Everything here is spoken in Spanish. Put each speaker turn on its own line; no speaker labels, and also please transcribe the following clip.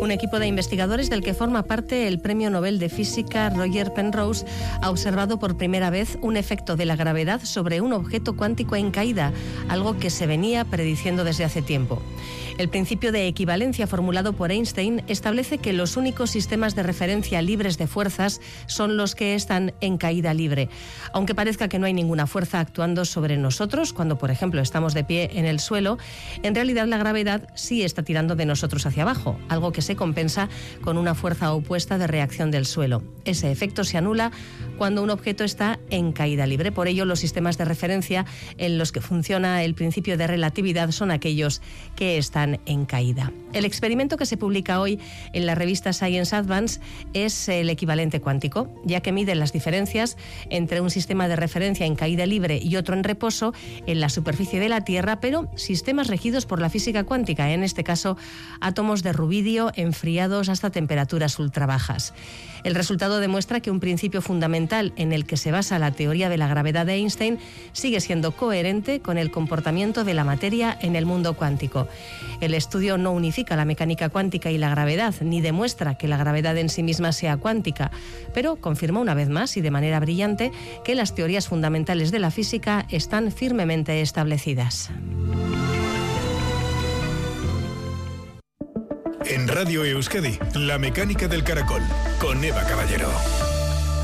Un equipo de investigadores del que forma parte el Premio Nobel de Física Roger Penrose ha observado por primera vez un efecto de la gravedad sobre un objeto cuántico en caída, algo que se venía prediciendo desde hace tiempo. El principio de equivalencia formulado por Einstein establece que los únicos sistemas de referencia libres de fuerzas son los que están en caída libre. Aunque parezca que no hay ninguna fuerza actuando sobre nosotros, cuando por ejemplo estamos de pie en el suelo, en realidad la gravedad sí está tirando de nosotros hacia abajo, algo que se compensa con una fuerza opuesta de reacción del suelo. Ese efecto se anula cuando un objeto está en caída libre. Por ello, los sistemas de referencia en los que funciona el principio de relatividad son aquellos que están en caída. El experimento que se publica hoy en la revista Science Advance es el equivalente cuántico, ya que mide las diferencias entre un sistema de referencia en caída libre y otro en reposo en la superficie de la Tierra, pero sistemas regidos por la física cuántica, en este caso átomos de rubidio enfriados hasta temperaturas ultrabajas. El resultado demuestra que un principio fundamental en el que se basa la teoría de la gravedad de Einstein sigue siendo coherente con el comportamiento de la materia en el mundo cuántico. El estudio no unifica la mecánica cuántica y la gravedad, ni demuestra que la gravedad en sí misma sea cuántica, pero confirma una vez más y de manera brillante que las teorías fundamentales de la física están firmemente establecidas.
En Radio Euskadi, La Mecánica del Caracol, con Eva Caballero.